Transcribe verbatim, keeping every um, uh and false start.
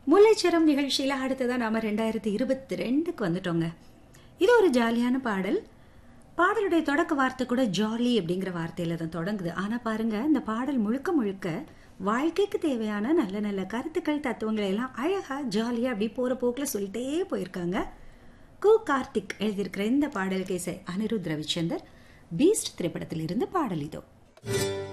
முல்லைச்சரம் நிகழ்ச்சியில அடுத்ததான் நாம ரெண்டாயிரத்தி இருபத்தி ரெண்டுக்கு வந்துட்டோங்க. இது ஒரு ஜாலியான பாடல். பாடலுடைய தொடக்க வார்த்தை கூட ஜாலி அப்படிங்கிற வார்த்தையில தான் தொடங்குது. ஆனா பாருங்க, இந்த பாடல் முழுக்க முழுக்க வாழ்க்கைக்கு தேவையான நல்ல நல்ல கருத்துக்கள், தத்துவங்களை எல்லாம் அழகா ஜாலியா அப்படி போற போக்குல சொல்லிட்டே போயிருக்காங்க. கு கார்த்திக் எழுதியிருக்கிற இந்த பாடலுக்கு இசை அனிருத் ரவிச்சந்தர். பீஸ்ட் திரைப்படத்தில் இருந்து பாடல் இதோ.